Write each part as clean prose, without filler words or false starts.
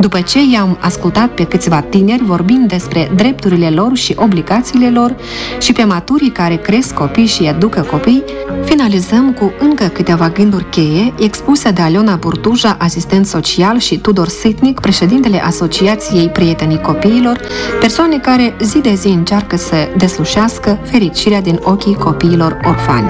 După ce i-am ascultat pe câțiva tineri vorbind despre drepturile lor și obligațiile lor și pe maturii care cresc copii și educă copii, finalizăm cu încă câteva gânduri cheie expuse de Aliona Burtuja, asistent social, și Tudor Sitnic, președintele Asociației Prietenii Copiilor, persoane care zi de zi încearcă să deslușească fericirea din ochii copiilor orfani.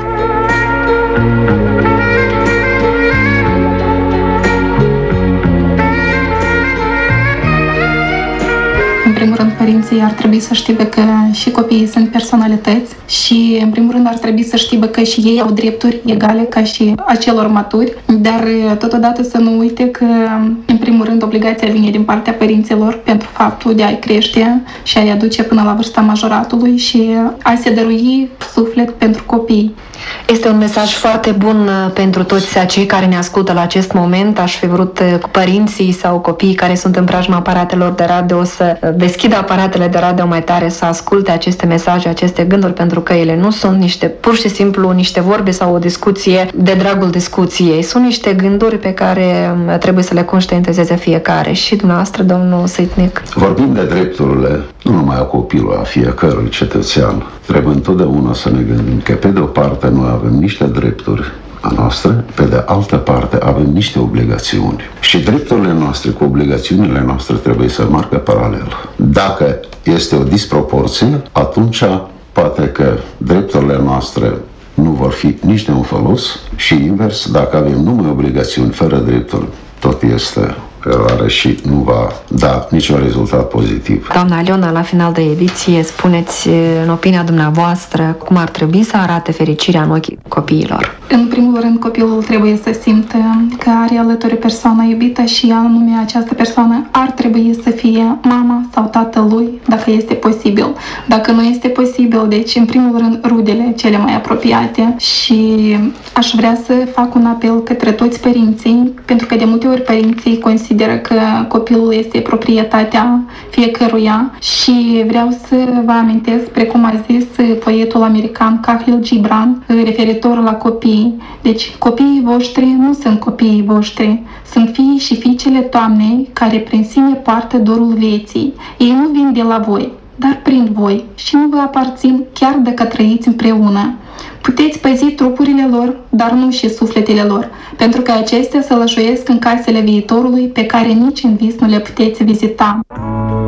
În primul rând, părinții ar trebui să știe că și copiii sunt personalități și, în primul rând, ar trebui să știe că și ei au drepturi egale ca și acelor maturi, dar totodată să nu uite că, în primul rând, obligația vine din partea părinților pentru faptul de a-i crește și a-i aduce până la vârsta majoratului și a se dărui suflet pentru copii. Este un mesaj foarte bun pentru toți cei care ne ascultă la acest moment. Aș fi vrut cu părinții sau copiii care sunt în preajma aparatelor de radio să deschidă aparatele de radio mai tare, să asculte aceste mesaje, aceste gânduri, pentru că ele nu sunt pur și simplu niște vorbe sau o discuție de dragul discuției. Sunt niște gânduri pe care trebuie să le conștientizeze fiecare. Și dumneavoastră, domnul Sitnic? Vorbim de drepturile nu numai a copilului, a fiecărui cetățean. Trebuie întotdeauna să ne gândim că, pe de o parte, noi avem niște drepturi a noastre, pe de altă parte avem niște obligațiuni. Și drepturile noastre cu obligațiunile noastre trebuie să meargă paralel. Dacă este o disproporție, atunci poate că drepturile noastre nu vor fi nici de un folos și invers, dacă avem numai obligațiuni fără drepturi, tot este eroare și nu va da niciun rezultat pozitiv. Doamna Aliona, la final de ediție, spuneți, în opinia dumneavoastră, cum ar trebui să arate fericirea în ochii copiilor? În primul rând, copilul trebuie să simtă că are alături persoana iubită și anume această persoană ar trebui să fie mama sau tatăl lui, dacă este posibil. Dacă nu este posibil, deci, în primul rând, rudele cele mai apropiate. Și aș vrea să fac un apel către toți părinții, pentru că de multe ori părinții consideră că copilul este proprietatea fiecăruia și vreau să vă amintesc, precum a zis poetul american Khalil Gibran, referitor la copii. Deci, copiii voștri nu sunt copiii voștri, sunt fiii și fiicele Doamnei care prin sine poartă dorul vieții. Ei nu vin de la voi, dar prin voi și nu vă aparțin chiar dacă trăiți împreună. Puteți păzi trupurile lor, dar nu și sufletele lor, pentru că acestea se lășuiesc în casele viitorului pe care nici în vis nu le puteți vizita.